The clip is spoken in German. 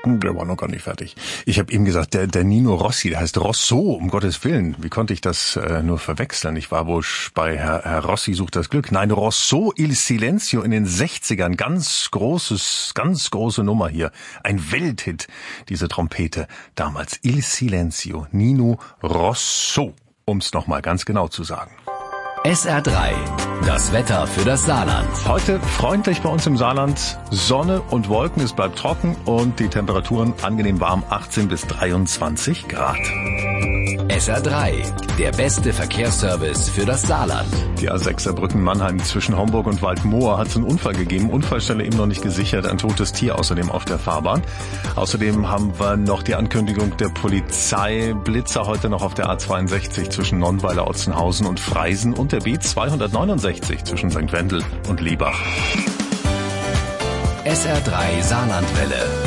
Der war noch gar nicht fertig. Ich habe eben gesagt, der Nino Rossi, der heißt Rosso, um Gottes Willen. Wie konnte ich das nur verwechseln? Ich war wohl bei Herr Rossi sucht das Glück. Nein, Rosso il Silenzio in den 60ern. Ganz große Nummer hier. Ein Welthit, diese Trompete. Damals Il Silenzio, Nino Rosso, um's nochmal ganz genau zu sagen. SR3, das Wetter für das Saarland. Heute freundlich bei uns im Saarland, Sonne und Wolken, es bleibt trocken und die Temperaturen angenehm warm, 18 bis 23 Grad. SR3, der beste Verkehrsservice für das Saarland. Die A6 Saarbrücken Mannheim zwischen Homburg und Waldmoor hat es einen Unfall gegeben. Unfallstelle eben noch nicht gesichert, ein totes Tier außerdem auf der Fahrbahn. Außerdem haben wir noch die Ankündigung der Polizei. Blitzer heute noch auf der A62 zwischen Nonnweiler, Otzenhausen und Freisen und der B269 zwischen St. Wendel und Liebach. SR3 Saarlandwelle.